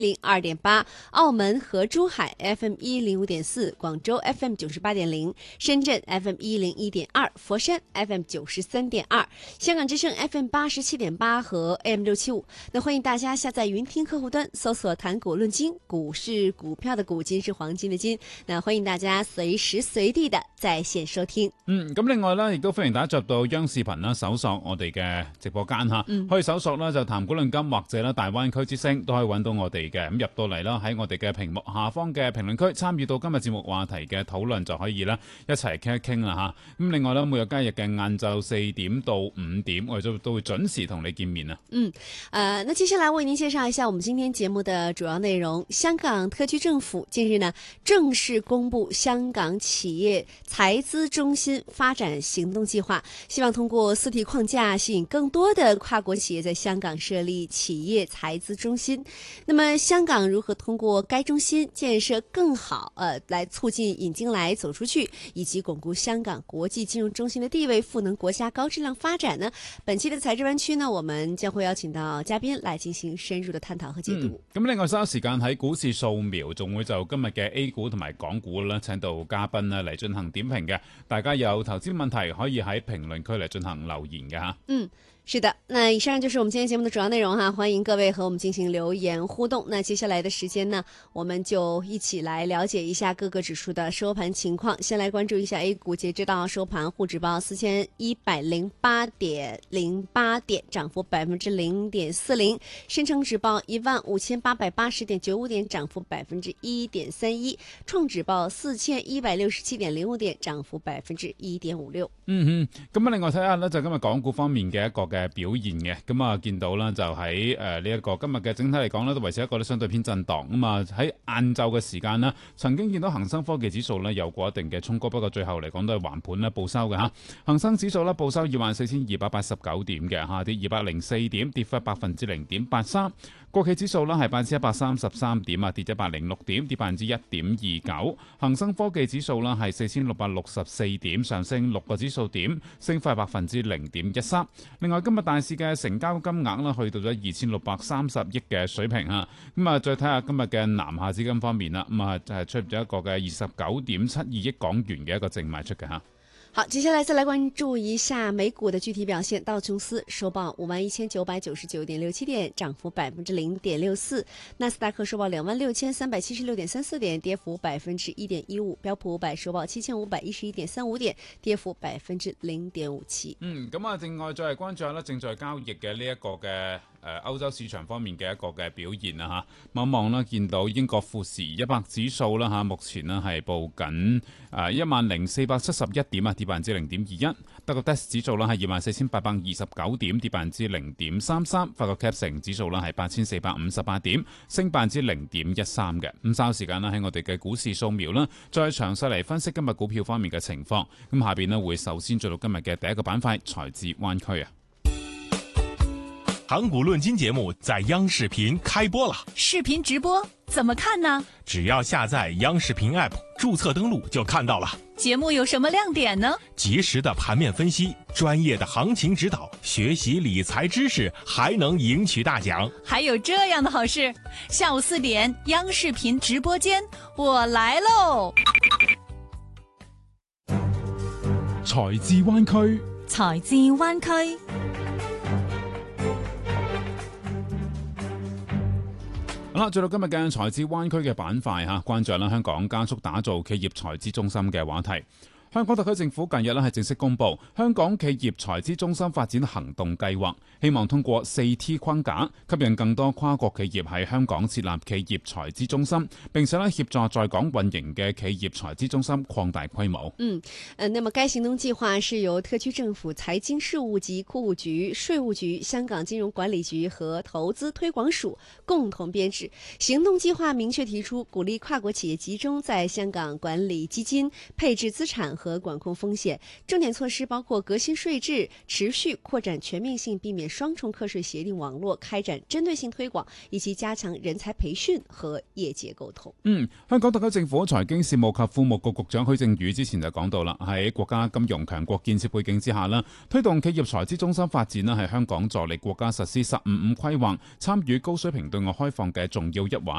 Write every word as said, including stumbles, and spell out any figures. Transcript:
零二点八，澳门和珠海 F M 一零五点四，广州 F M 九十八点零，深圳 F M 一零一点二，佛山 F M 九十三点二，香港之声 F M 八十七点八和 A M 六七五。那欢迎大家下载云听客户端，搜索谈股论金，股是股票的股，金是黄金的金。那歡迎大家隨時隨地的在線收聽。 嗯，咁另外咧，亦都歡迎大家入到央視頻啦，搜索我哋嘅直播間嚇，嗯、可以搜索啦就談股論金或者啦大灣區之聲都可以揾到我哋嘅。咁入到嚟啦，喺我哋嘅屏幕下方嘅評論區參與到今日節目話題嘅討論就可以啦，一齊傾一傾啦嚇。咁另外咧，每日交易嘅晏晝四點到五點，我哋都都會準時同你見面啊。嗯， 呃，那接下來為您介紹一下我們今天節目的主要內容。香港特區政府近日呢正式公布香港企業財資中心發展行動計劃，希望通過私體框架吸引更多的跨國企業在香港設立企業財資中心。那麼香港如何通過該中心建設更好，呃，來促進引進來走出去，以及鞏固香港國際金融中心的地位，賦能國家高質量發展呢？本期的財資灣區呢，我們將會邀請到嘉賓來進行深入的探討和解讀。 咁、嗯、另外稍後時間喺股市掃描，仲會就今日嘅 A 股同埋港股啦，請到嘉賓啦嚟進行點評嘅。大家有投資問題可以喺評論區嚟進行留言嘅吓。嗯。 是的，那以上就是我們今天節目的主要內容哈，歡迎各位和我們進行留言互動。那接下來的時間呢，我們就一起來了解一下各個指數的收盤情況。先來關注一下 A 股，截止到收盤，滬指報四千一百零八點零八點，漲幅百分之零點四零；深成指報一萬五千八百八十點九五點，漲幅百分之一點三一；創指報四千一百六十七點零五點，漲幅百分之一點五六。 嗯哼，咁啊，另外睇下呢，就今日港股方面嘅一個嘅表現嘅，咁啊見到啦，就喺誒呢一個今日嘅整體嚟講咧，都維持一個咧相對偏震盪。咁啊喺晏晝嘅時間呢，曾經見到恒生科技指數咧有過一定嘅衝高，不過最後嚟講都係橫盤咧報收嘅嚇。恒生指數咧報收二萬四千二百八十九點嘅，下跌二百零四點，跌幅百分之零點八三。國企指數咧係八千一百三十三點啊，跌一百零六點，跌百分之一點二九。恒生科技指數咧係四千六百六十四點，上升六個指數點，升幅係百分之零點一三。另外今日大市嘅成交金額啦，去到咗二千六百三十億嘅水平啊。咁啊，再睇下今日嘅南下資金方面啦，咁啊就係出入咗一個嘅二十九點七二億港元嘅一個淨賣出嘅吓。 好，接下來再來關注一下美股的具體表現。道瓊斯收報五萬一千九百九十九點六七點，漲幅百分之零點六四；納斯達克收報兩萬六千三百七十六點三四點，跌幅百分之一點一五；標普五百收報七千五百一十一點三五點，跌幅百分之零點五七。 嗯，咁啊，另外再嚟關注下咧，正在交易嘅呢一個嘅誒歐洲市場方面嘅一個嘅表現啦嚇。望一望啦，見到英國富時一百指數啦嚇，目前呢係報緊誒一萬零四百七十一點啊，跌百分之零點二一。德國 D A X 指數啦係二萬四千八百二十九點，跌百分之零點三三。法國 C A C 城指數啦係八千四百五十八點，升百分之零點一三嘅。咁稍後時間啦，喺我哋嘅股市掃描啦，再詳細嚟分析今日股票方面嘅情況。咁下邊呢會首先進入今日嘅第一個板塊財智灣區啊。 談股論金節目在央視頻開播了， 視頻直播怎麼看呢？ 只要下載央視頻 App， 註冊登錄就看到了。 節目有什麼亮點呢？ 及時的盤面分析，專業的行情指導，學習理財知識，還能贏取大獎。 還有這樣的好事，下午四點央視頻直播間，我來嘍！ 財智灣區， 財智灣區。 好啦，再到今日嘅財智灣區嘅板塊嚇，關注啦香港加速打造企業財資中心嘅話題。香港特區政府近日咧係正式公布香港企業財資中心發展行動計劃，希望通過四 T 框架吸引更多跨國企業喺香港設立企業財資中心，並且咧協助在港運營嘅企業財資中心擴大規模。 嗯，呃，那麼該行動計劃是由特區政府財經事務及庫務局、稅務局、香港金融管理局和投資推廣署共同編制。行動計劃明確提出，鼓勵跨國企業集中在香港管理基金、配置資產和管控風險。重點措施包括革新稅制，持續擴展全面性避免雙重課稅協定網絡，開展針對性推廣，以及加強人才培訓和業界溝通。 嗯，香港特區政府財經事務及庫務局局長許正宇之前就講到啦，喺國家金融強國建設背景之下啦，推動企業財資中心發展啦，係香港助力國家實施十五五規劃、參與高水平對外開放嘅重要一環。